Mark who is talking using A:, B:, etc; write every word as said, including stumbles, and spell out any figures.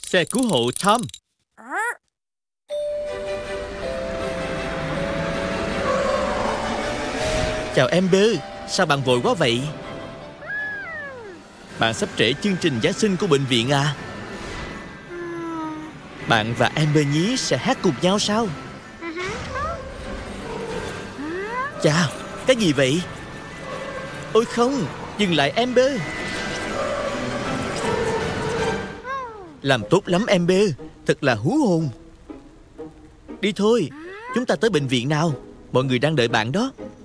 A: Xe cứu hộ Tom. Chào Amber, sao bạn vội quá vậy? Bạn sắp trễ chương trình Giáng sinh của bệnh viện à? Bạn và Amber nhí sẽ hát cùng nhau sao? Chào, cái gì vậy? Ôi không, dừng lại Amber. Làm tốt lắm Amber, thật là hú hồn. Đi thôi, chúng ta tới bệnh viện nào. Mọi người đang đợi bạn đó.